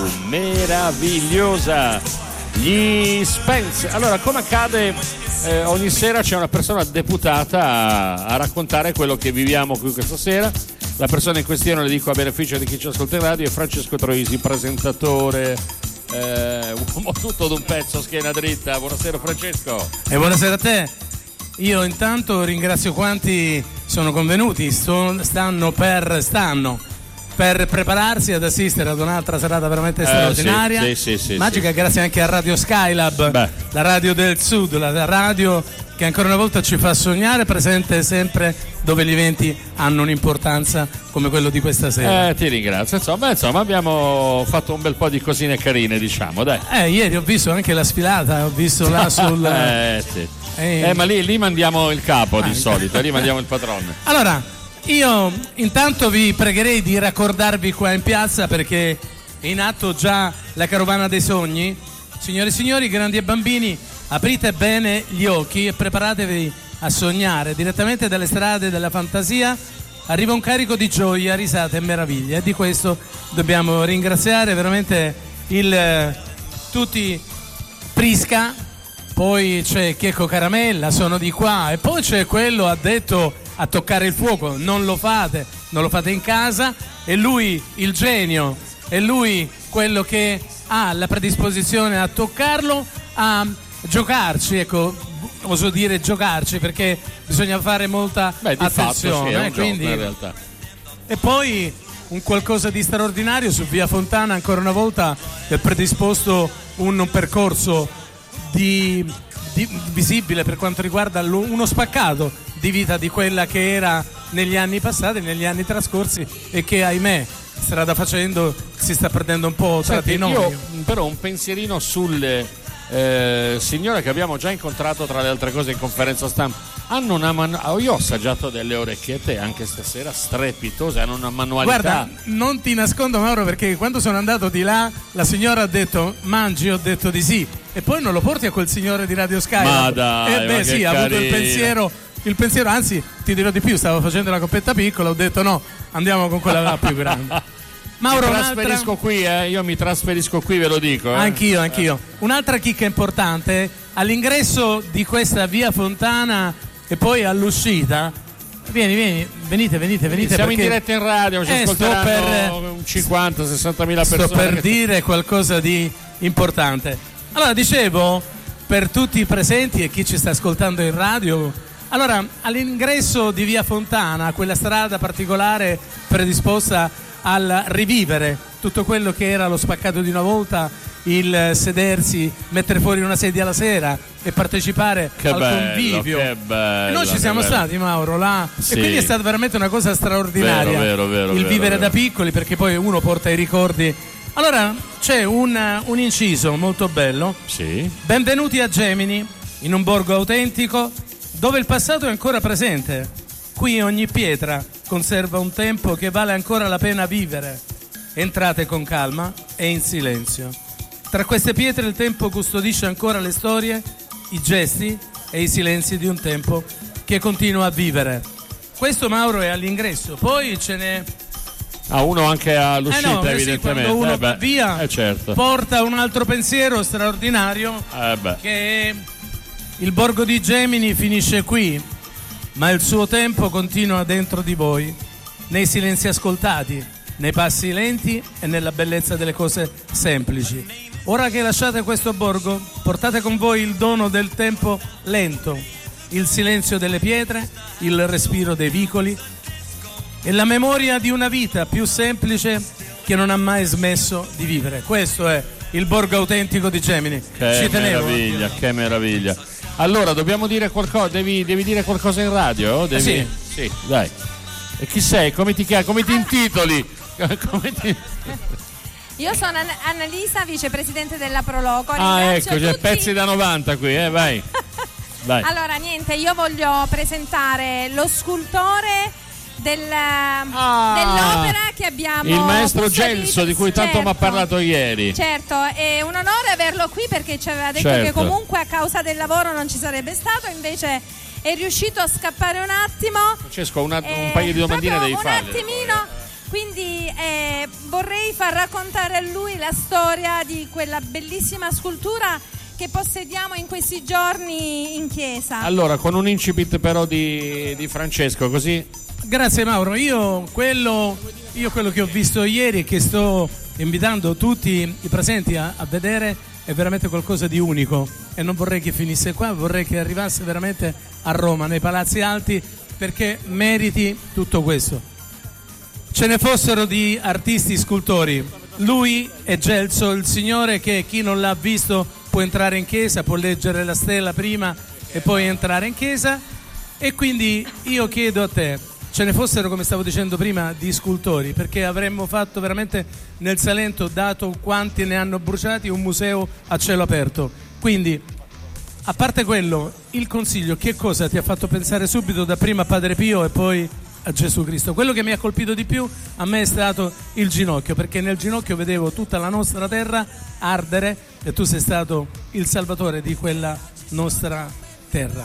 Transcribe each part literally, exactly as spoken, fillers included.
meravigliosa. Gli Spence. Allora, come accade eh, ogni sera c'è una persona deputata a, a raccontare quello che viviamo qui questa sera. La persona in questione, le dico a beneficio di chi ci ascolta in radio, è Francesco Troisi, presentatore, eh, uomo tutto d'un pezzo, schiena dritta. Buonasera Francesco. E buonasera a te. Io intanto ringrazio quanti sono convenuti, sto, stanno per stanno per prepararsi ad assistere ad un'altra serata veramente straordinaria, eh, sì, sì, sì, magica, sì. Grazie anche a Radio Skylab, Beh. la radio del Sud, la radio che ancora una volta ci fa sognare, presente sempre dove gli eventi hanno un'importanza come quello di questa sera. Eh, ti ringrazio. Insomma, insomma, abbiamo fatto un bel po' di cosine carine, diciamo, dai. Eh, ieri ho visto anche la sfilata, ho visto là sul... eh, sì. eh, eh, ma lì, lì mandiamo il capo ah, di solito, lì mandiamo il padrone. Allora... Io intanto vi pregherei di raccordarvi qua in piazza perché è in atto già la carovana dei sogni. Signore e signori, grandi e bambini, aprite bene gli occhi e preparatevi a sognare. Direttamente dalle strade della fantasia arriva un carico di gioia, risate e meraviglia, e di questo dobbiamo ringraziare veramente il tutti Prisca, poi c'è Checco Caramella, sono di qua, e poi c'è quello addetto a toccare il fuoco, non lo fate, non lo fate in casa, e lui il genio, è lui quello che ha la predisposizione a toccarlo, a giocarci, ecco, oso dire giocarci perché bisogna fare molta Beh, di attenzione, fatto, sì, è un eh, quindi... gioco, in realtà. E poi un qualcosa di straordinario su Via Fontana, ancora una volta è predisposto un, un percorso di, di, visibile per quanto riguarda uno spaccato di vita di quella che era negli anni passati, negli anni trascorsi, e che ahimè strada facendo si sta perdendo un po' tra Senti, di noi. Io però un pensierino sulle eh, signore che abbiamo già incontrato tra le altre cose in conferenza stampa. Hanno una man- io ho assaggiato delle orecchiette anche stasera strepitose, hanno una manualità. Guarda, non ti nascondo Mauro, perché quando sono andato di là la signora ha detto mangi, ho detto di sì, e poi non lo porti a quel signore di Radio Sky. Ma dai, eh beh ma sì, ha avuto il pensiero il pensiero, anzi ti dirò di più, stavo facendo la coppetta piccola, ho detto no, andiamo con quella più grande. Mauro, mi trasferisco un'altra... qui, eh? Io mi trasferisco qui, ve lo dico. Eh? Anch'io, anch'io. Un'altra chicca importante, all'ingresso di questa Via Fontana e poi all'uscita, vieni, vieni, venite, venite, venite. Siamo perché... in diretta in radio, ci eh, ascolteranno per... cinquanta sessanta mila persone. Sto per che... dire qualcosa di importante. Allora, dicevo, per tutti i presenti e chi ci sta ascoltando in radio, allora, all'ingresso di Via Fontana, quella strada particolare predisposta al rivivere tutto quello che era lo spaccato di una volta, il sedersi, mettere fuori una sedia la sera e partecipare che al bello, convivio. Che bello, e noi ci siamo stati, Mauro, là, sì. E quindi è stata veramente una cosa straordinaria, vero, vero, vero, il vero, vivere vero. da piccoli, perché poi uno porta i ricordi. Allora, c'è un, un inciso molto bello. Sì. Benvenuti a Gemini, in un borgo autentico dove il passato è ancora presente. Qui ogni pietra conserva un tempo che vale ancora la pena vivere. Entrate con calma e in silenzio. Tra queste pietre il tempo custodisce ancora le storie, i gesti e i silenzi di un tempo che continua a vivere. Questo, Mauro, è all'ingresso, poi ce n'è... Ah, uno anche all'uscita, eh no, evidentemente. Sì, quando uno eh va beh, via, eh certo. porta un altro pensiero straordinario, eh beh. che il borgo di Gemini finisce qui, ma il suo tempo continua dentro di voi, nei silenzi ascoltati, nei passi lenti e nella bellezza delle cose semplici. Ora che lasciate questo borgo, portate con voi il dono del tempo lento, il silenzio delle pietre, il respiro dei vicoli e la memoria di una vita più semplice che non ha mai smesso di vivere. Questo è il borgo autentico di Gemini. Che Ci tenevo. meraviglia, che meraviglia. Allora, dobbiamo dire qualcosa, devi, devi dire qualcosa in radio? Devi... Eh sì. Sì, dai. E chi sei? Come ti chiami? Come ti intitoli? Come ti... Io sono Annalisa, vicepresidente della Proloco. Ah, ecco, c'è tutti... pezzi da novanta qui, eh, vai. vai. Allora, niente, io voglio presentare lo scultore del, ah, dell'opera che abbiamo, il maestro custodito. Gelso, di cui tanto certo, mi ha parlato ieri. Certo, è un onore averlo qui perché ci aveva detto certo. che comunque a causa del lavoro non ci sarebbe stato, invece è riuscito a scappare un attimo. Francesco, una, eh, un paio di domandine devi un farle. attimino Quindi eh, vorrei far raccontare a lui la storia di quella bellissima scultura che possediamo in questi giorni in chiesa. Allora, con un incipit però di, di Francesco, così. Grazie Mauro, io quello, io quello che ho visto ieri e che sto invitando tutti i presenti a, a vedere è veramente qualcosa di unico e non vorrei che finisse qua, vorrei che arrivasse veramente a Roma, nei Palazzi Alti, perché meriti tutto questo. Ce ne fossero di artisti scultori, lui è Gelso, il signore che chi non l'ha visto può entrare in chiesa, può leggere la stella prima e poi entrare in chiesa, e quindi io chiedo a te, ce ne fossero, come stavo dicendo prima, di scultori, perché avremmo fatto veramente nel Salento, dato quanti ne hanno bruciati, un museo a cielo aperto. Quindi, a parte quello, il consiglio, che cosa ti ha fatto pensare subito da prima a Padre Pio e poi a Gesù Cristo? Quello che mi ha colpito di più a me è stato il ginocchio, perché nel ginocchio vedevo tutta la nostra terra ardere e tu sei stato il salvatore di quella nostra terra.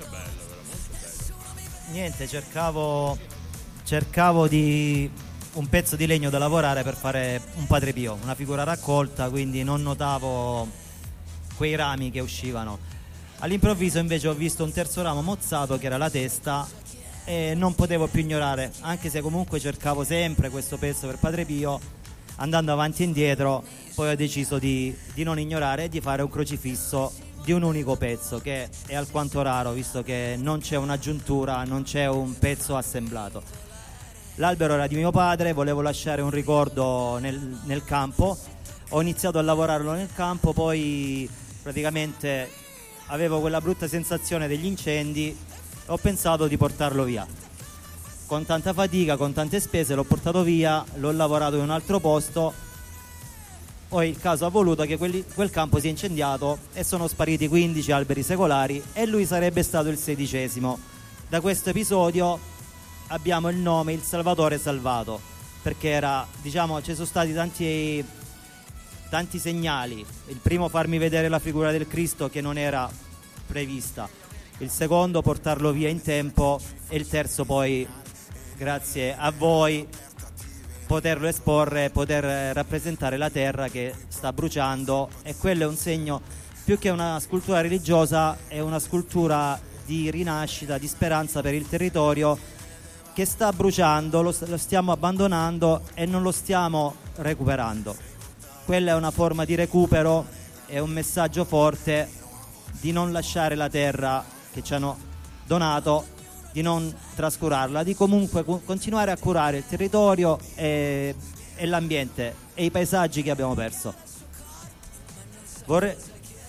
Niente, cercavo cercavo di un pezzo di legno da lavorare per fare un Padre Pio, una figura raccolta, quindi non notavo quei rami che uscivano. All'improvviso invece ho visto un terzo ramo mozzato che era la testa e non potevo più ignorare, anche se comunque cercavo sempre questo pezzo per Padre Pio, andando avanti e indietro. Poi ho deciso di, di non ignorare e di fare un crocifisso di un unico pezzo, che è alquanto raro, visto che non c'è un'aggiuntura, non c'è un pezzo assemblato. L'albero era di mio padre, volevo lasciare un ricordo nel, nel campo, ho iniziato a lavorarlo nel campo, poi praticamente avevo quella brutta sensazione degli incendi, ho pensato di portarlo via. Con tanta fatica, con tante spese l'ho portato via, l'ho lavorato in un altro posto, poi il caso ha voluto che quelli, quel campo si è incendiato e sono spariti quindici alberi secolari e lui sarebbe stato il sedicesimo. Da questo episodio abbiamo il nome Il Salvatore Salvato, perché era, diciamo, ci sono stati tanti, tanti segnali. Il primo, farmi vedere la figura del Cristo che non era prevista, il secondo, portarlo via in tempo, e il terzo poi, grazie a voi, poterlo esporre, poter rappresentare la terra che sta bruciando. E quello è un segno, più che una scultura religiosa, è una scultura di rinascita, di speranza per il territorio che sta bruciando, lo, lo stiamo abbandonando e non lo stiamo recuperando. Quella è una forma di recupero, è un messaggio forte di non lasciare la terra che ci hanno donato, di non trascurarla, di comunque continuare a curare il territorio e, e l'ambiente e i paesaggi che abbiamo perso. Vorrei...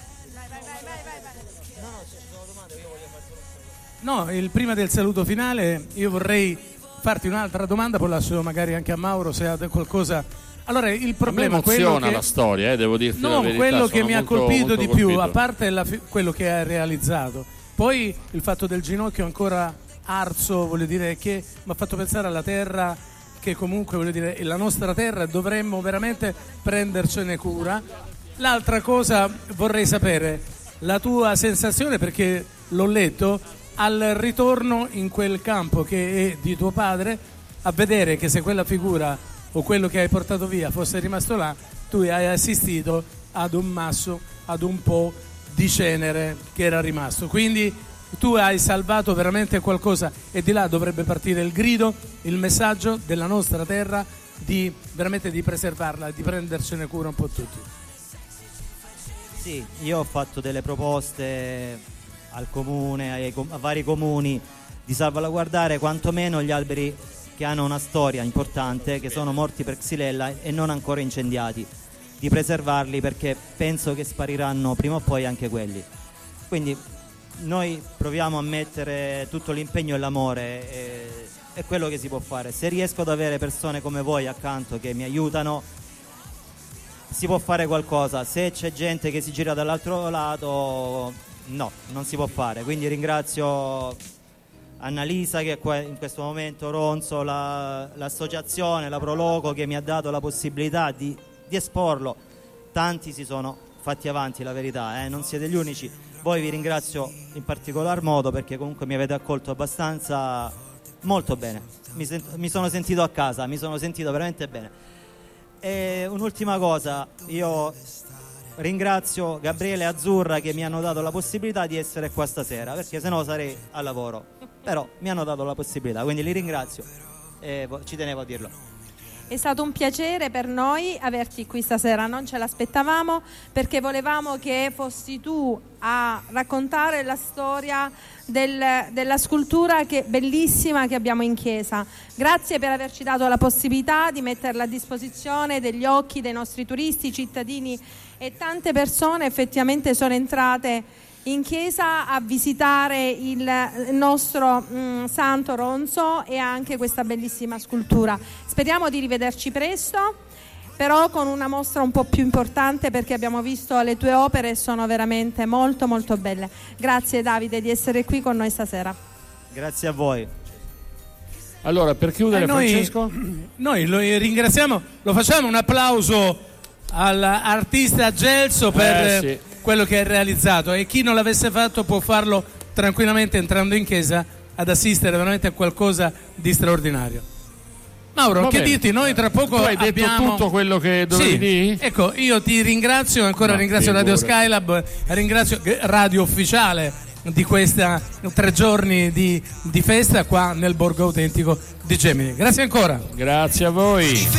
No, il, prima del saluto finale io vorrei farti un'altra domanda, poi lascio magari anche a Mauro se ha qualcosa. Allora, il problema a me emoziona che... la storia, eh, devo dirti no, la verità. quello che sono mi ha molto, colpito molto di colpito. più, a parte la fi- quello che ha realizzato, poi il fatto del ginocchio ancora arso, voglio dire, che mi ha fatto pensare alla terra, che comunque, voglio dire, è la nostra terra, dovremmo veramente prendercene cura. L'altra cosa vorrei sapere, la tua sensazione, perché l'ho letto, al ritorno in quel campo che è di tuo padre, a vedere che se quella figura o quello che hai portato via fosse rimasto là, tu hai assistito ad un masso, ad un po' di cenere che era rimasto. Quindi tu hai salvato veramente qualcosa, e di là dovrebbe partire il grido, il messaggio della nostra terra, di veramente di preservarla, di prendercene cura un po' tutti. Sì, io ho fatto delle proposte al comune, ai, a vari comuni, di salvaguardare quantomeno gli alberi che hanno una storia importante, che sono morti per xylella e non ancora incendiati, di preservarli, perché penso che spariranno prima o poi anche quelli. Quindi noi proviamo a mettere tutto l'impegno e l'amore, e, è quello che si può fare. Se riesco ad avere persone come voi accanto che mi aiutano, si può fare qualcosa. Se c'è gente che si gira dall'altro lato, no, non si può fare. Quindi ringrazio Annalisa, che è qua in questo momento, Ronzo, la, l'associazione, la Proloco, che mi ha dato la possibilità di, di esporlo. Tanti si sono fatti avanti, la verità, eh? Non siete gli unici. Voi vi ringrazio in particolar modo, perché comunque mi avete accolto abbastanza molto bene. mi, sent- mi sono sentito a casa, mi sono sentito veramente bene. E un'ultima cosa, io ringrazio Gabriele e Azzurra che mi hanno dato la possibilità di essere qua stasera, perché sennò sarei al lavoro, però mi hanno dato la possibilità, quindi li ringrazio e ci tenevo a dirlo. È stato un piacere per noi averti qui stasera, non ce l'aspettavamo perché volevamo che fossi tu a raccontare la storia del, della scultura che, bellissima che abbiamo in chiesa. Grazie per averci dato la possibilità di metterla a disposizione degli occhi dei nostri turisti, cittadini, e tante persone effettivamente sono entrate in chiesa a visitare il nostro mh, Santo Ronzo e anche questa bellissima scultura. Speriamo di rivederci presto, però con una mostra un po' più importante, perché abbiamo visto le tue opere e sono veramente molto molto belle. Grazie Davide di essere qui con noi stasera. Grazie a voi. Allora, per chiudere, Eh, noi, Francesco? Noi lo ringraziamo, lo facciamo un applauso all'artista Gelso per Eh, sì. quello che ha realizzato, e chi non l'avesse fatto può farlo tranquillamente entrando in chiesa ad assistere veramente a qualcosa di straordinario. Mauro, Va che bene. dirti? Noi tra poco Tu hai detto abbiamo... tutto quello che dovevi Sì, dire? ecco, io ti ringrazio ancora, Ma ringrazio Radio figurati. Skylab, ringrazio Radio Ufficiale di questa tre giorni di, di festa qua nel Borgo Autentico di Gemini. Grazie ancora. Grazie a voi.